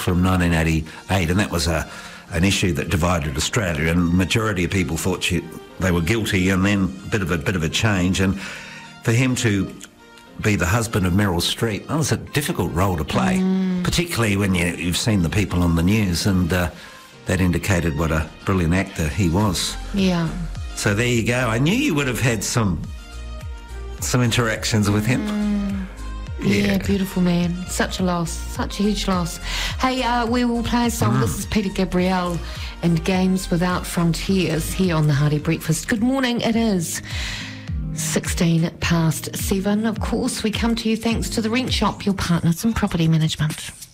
from 1988, and that was an issue that divided Australia, and the majority of people thought they were guilty, and then a bit of a change. And for him to be the husband of Meryl Streep, that was a difficult role to play, particularly when you've seen the people on the news, and that indicated what a brilliant actor he was. Yeah. So there you go. I knew you would have had some interactions with him. Yeah, beautiful man. Such a loss. Such a huge loss. Hey, we will play a song. This is Peter Gabriel and Games Without Frontiers here on the Hearty Breakfast. Good morning. It is 7:16. Of course, we come to you thanks to the Rent Shop, your partners in property management.